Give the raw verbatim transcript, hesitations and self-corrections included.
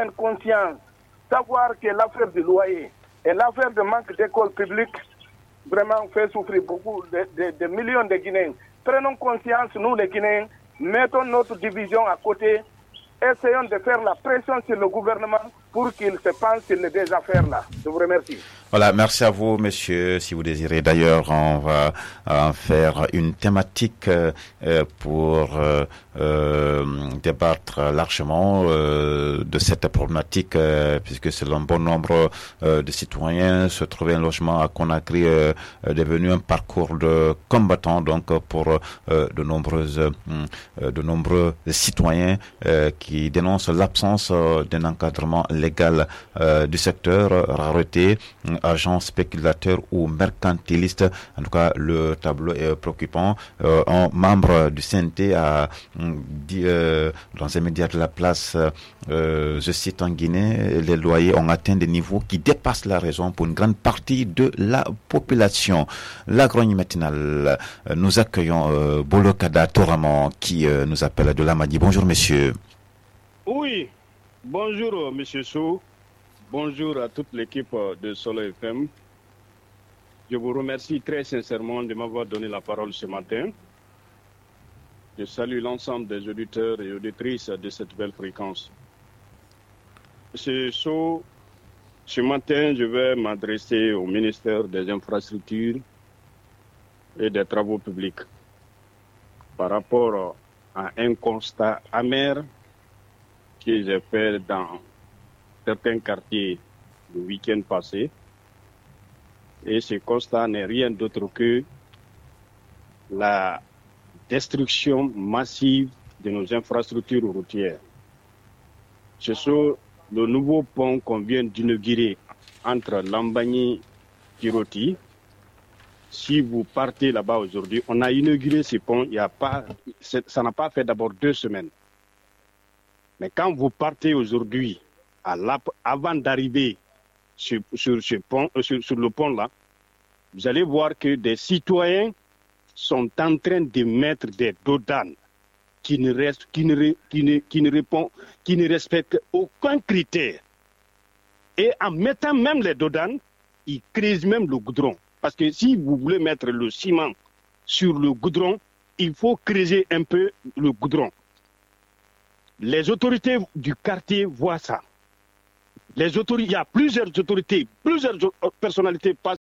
prennent conscience, savoir que l'affaire du loyer et l'affaire de manque d'écoles publiques vraiment fait souffrir beaucoup de, de, de millions de Guinéens. Prenons conscience, nous les Guinéens, mettons notre division à côté, essayons de faire la pression sur le gouvernement pour qu'il se penche sur les deux affaires-là. Je vous remercie. Voilà, merci à vous, monsieur. Si vous désirez, d'ailleurs, on va en faire une thématique euh, pour euh, euh, débattre largement euh, de cette problématique, euh, puisque c'est un bon nombre euh, de citoyens se trouver un logement à Conakry euh, devenu un parcours de combattants, donc pour euh, de nombreuses, euh, de nombreux citoyens euh, qui dénoncent l'absence euh, d'un encadrement légal euh, du secteur, rareté, agents spéculateurs ou mercantilistes. En tout cas, le tableau est préoccupant. Euh, un membre du C N T a dit euh, dans un média de la place, euh, je cite, en Guinée, les loyers ont atteint des niveaux qui dépassent la raison pour une grande partie de la population. La grogne matinale, nous accueillons euh, Bolokada Toraman qui euh, nous appelle de l'Amadi. Bonjour, monsieur. Oui, bonjour, monsieur Sou. Bonjour à toute l'équipe de Solo F M. Je vous remercie très sincèrement de m'avoir donné la parole ce matin. Je salue l'ensemble des auditeurs et auditrices de cette belle fréquence. Monsieur Sou, ce matin, je vais m'adresser au ministère des Infrastructures et des Travaux publics par rapport à un constat amer que j'ai fait dans certains quartiers le week-end passé. Et ce constat n'est rien d'autre que la destruction massive de nos infrastructures routières. Ce sont le nouveau pont qu'on vient d'inaugurer entre Lambagny et Kiroti. Si vous partez là-bas aujourd'hui, on a inauguré ce pont, il y a pas, ça n'a pas fait d'abord deux semaines. Mais quand vous partez aujourd'hui, à la, avant d'arriver sur, sur, ce pont, euh, sur, sur le pont-là, vous allez voir que des citoyens sont en train de mettre des dodanes qui ne, reste, qui ne, qui ne, qui ne, répond, qui ne respectent aucun critère. Et en mettant même les dodanes, ils creusent même le goudron. Parce que si vous voulez mettre le ciment sur le goudron, il faut creuser un peu le goudron. Les autorités du quartier voient ça. Les autorités, il y a plusieurs autorités, plusieurs personnalités passent